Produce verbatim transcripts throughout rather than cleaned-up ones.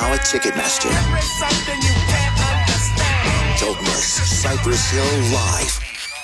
now at Ticketmaster. Don't miss Cypress Hill Live.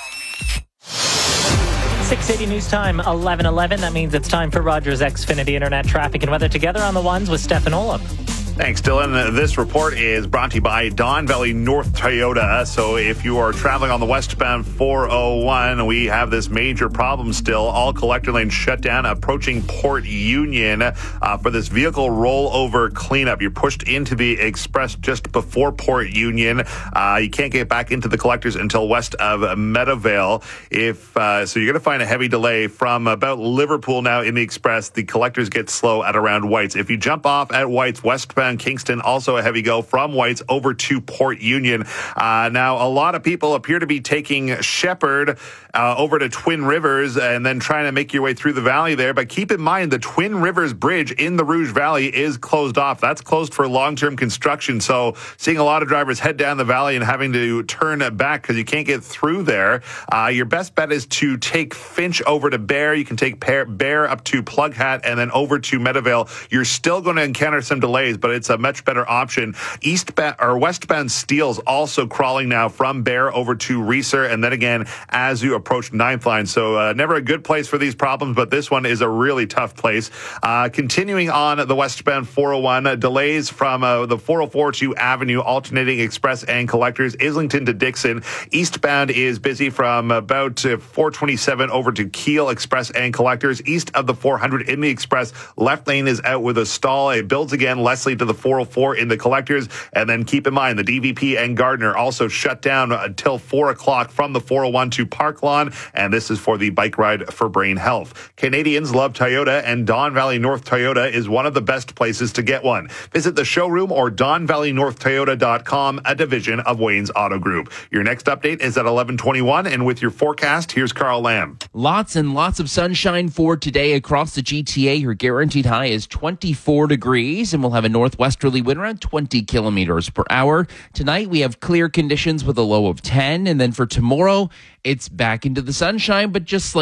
six eighty News Time, eleven eleven. That means it's time for Rogers Xfinity Internet Traffic and Weather Together on the ones with Stefan Olaf. Thanks, Dylan. This report is brought to you by Don Valley North Toyota. So if you are traveling on the westbound four oh one, we have this major problem still. All collector lanes shut down approaching Port Union uh, for this vehicle rollover cleanup. You're pushed into the express just before Port Union. Uh, you can't get back into the collectors until west of Meadowvale. If uh, so, you're going to find a heavy delay from about Liverpool now in the express. The collectors get slow at around Whites. If you jump off at Whites, westbound Kingston, also a heavy go from Whites over to Port Union. Uh, now, a lot of people appear to be taking Shepherd uh, over to Twin Rivers and then trying to make your way through the valley there. But keep in mind, the Twin Rivers Bridge in the Rouge Valley is closed off. That's closed for long-term construction. So seeing a lot of drivers head down the valley and having to turn back because you can't get through there. Uh, your best bet is to take Finch over to Bear. You can take Bear up to Plug Hat and then over to Meadowvale. You're still going to encounter some delays, but it's a much better option. Eastbound or westbound Steele's also crawling now from Bear over to Reeser, and then again as you approach Ninth Line. So uh, never a good place for these problems, but this one is a really tough place. Uh, continuing on the westbound four oh one, uh, delays from uh, the four oh four to Avenue, alternating express and collectors, Islington to Dixon. Eastbound is busy from about uh, four twenty-seven over to Kiel, express and collectors. East of the four hundred in the express, left lane is out with a stall. It builds again, Leslie to the four oh four in the collectors. And then keep in mind, the D V P and Gardner also shut down until four o'clock from the four oh one to Park Lawn. And this is for the bike ride for brain health. Canadians love Toyota, and Don Valley North Toyota is one of the best places to get one. Visit the showroom or don valley north toyota dot com, a division of Wayne's Auto Group. Your next update is at eleven twenty-one. And with your forecast, here's Carl Lamb. Lots and lots of sunshine for today across the G T A. Your guaranteed high is twenty-four degrees, and we'll have a northwesterly wind around twenty kilometers per hour. Tonight, we have clear conditions with a low of ten. And then for tomorrow, it's back into the sunshine, but just slightly